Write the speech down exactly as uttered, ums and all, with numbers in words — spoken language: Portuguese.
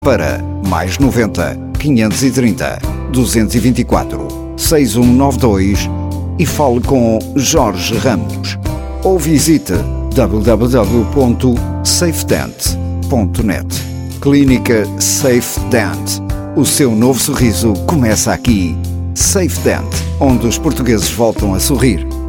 Para mais noventa, quinhentos e trinta, duzentos e vinte e quatro, seis um nove dois e fale com Jorge Ramos. Ou visite w w w ponto safedent ponto net. Clínica SafeDent. O seu novo sorriso começa aqui. SafeDent, onde os portugueses voltam a sorrir.